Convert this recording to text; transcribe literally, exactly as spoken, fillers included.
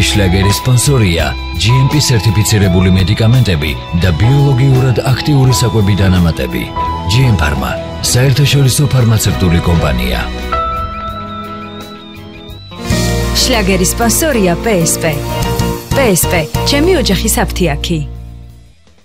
შლაგერის სპონსორია ჯი ემ პი სერტიფიცირებული მედიკამენტები და ბიოლოგიურად აქტიური საკვები დანამატები. ჯი ემ Pharma, საერთაშორისო ფარმაცევტული კომპანია. შლაგერის სპონსორია პე ეს პე. პე ეს პე, ჩემი ოჯახის აფთიაქი.